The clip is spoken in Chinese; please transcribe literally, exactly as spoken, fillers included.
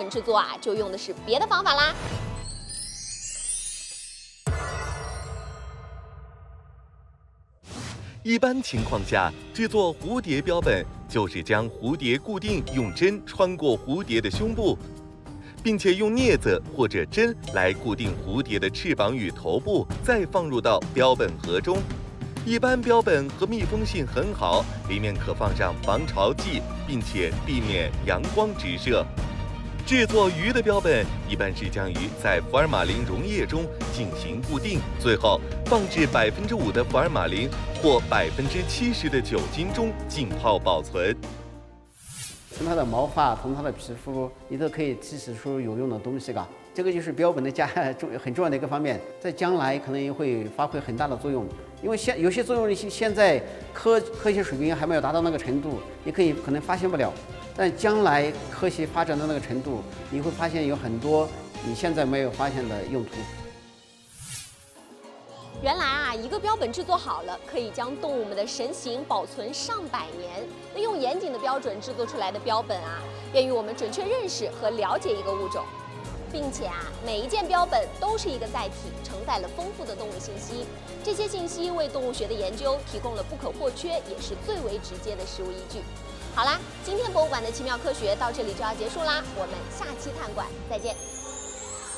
制作啊，就用的是别的方法啦。 一般情况下，制作蝴蝶标本就是将蝴蝶固定，用针穿过蝴蝶的胸部，并且用镊子或者针来固定蝴蝶的翅膀与头部，再放入到标本盒中。一般标本和密封性很好，里面可放上防潮剂，并且避免阳光直射。制作鱼的标本一般是将鱼在福尔马林溶液中进行固定，最后放置百分之五的福尔马林或百分之七十的酒精中浸泡保存。 从它的毛发，从它的皮肤，你都可以提取出有用的东西，嘎。这个就是标本的加重很重要的一个方面，在将来可能也会发挥很大的作用。因为现有些作用现在科科学水平还没有达到那个程度，你可以可能发现不了。但将来科学发展到那个程度，你会发现有很多你现在没有发现的用途。 原来啊，一个标本制作好了，可以将动物们的神形保存上百年。那用严谨的标准制作出来的标本啊，便于我们准确认识和了解一个物种，并且啊，每一件标本都是一个载体，承载了丰富的动物信息。这些信息为动物学的研究提供了不可或缺，也是最为直接的实物依据。好啦，今天博物馆的奇妙科学到这里就要结束啦，我们下期探馆再见。